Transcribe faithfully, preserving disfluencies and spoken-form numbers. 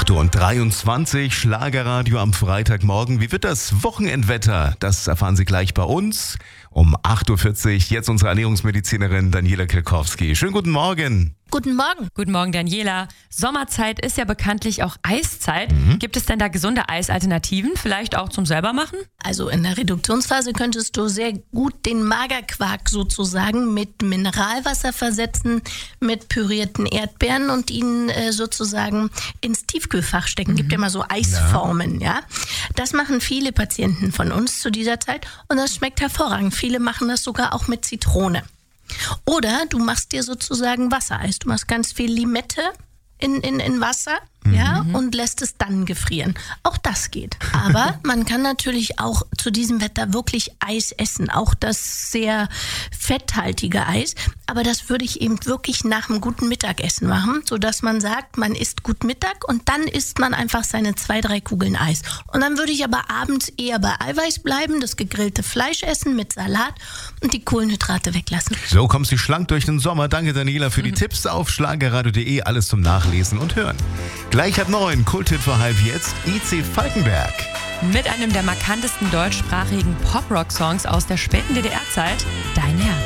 acht Uhr dreiundzwanzig, Schlagerradio am Freitagmorgen. Wie wird das Wochenendwetter? Das erfahren Sie gleich bei uns um acht Uhr vierzig. Jetzt unsere Ernährungsmedizinerin Daniela Kilkowski. Schönen guten Morgen. Guten Morgen. Guten Morgen, Daniela. Sommerzeit ist ja bekanntlich auch Eiszeit. Mhm. Gibt es denn da gesunde Eisalternativen, vielleicht auch zum selbermachen? Also in der Reduktionsphase könntest du sehr gut den Magerquark sozusagen mit Mineralwasser versetzen, mit pürierten Erdbeeren und ihn äh, sozusagen ins Tiefkühlfach stecken. Mhm. Gibt ja immer so Eisformen, ja. ja. Das machen viele Patienten von uns zu dieser Zeit und das schmeckt hervorragend. Viele machen das sogar auch mit Zitrone. Oder du machst dir sozusagen Wassereis. Du machst ganz viel Limette in, in, in Wasser, mhm. ja, und lässt es dann gefrieren. Auch das geht. Aber man kann natürlich auch zu diesem Wetter wirklich Eis essen. Auch das sehr fetthaltige Eis. Aber das würde ich eben wirklich nach einem guten Mittagessen machen, sodass man sagt, man isst gut Mittag und dann isst man einfach seine zwei, drei Kugeln Eis. Und dann würde ich aber abends eher bei Eiweiß bleiben, das gegrillte Fleisch essen mit Salat und die Kohlenhydrate weglassen. So kommst du schlank durch den Sommer. Danke, Daniela, für die mhm. Tipps auf schlagerradio punkt de. Alles zum Nachlesen und Hören. Gleich ab neun, Kulttipp für halb jetzt, I C Falkenberg. Mit einem der markantesten deutschsprachigen Pop-Rock-Songs aus der späten D D R-Zeit, Dein Herz.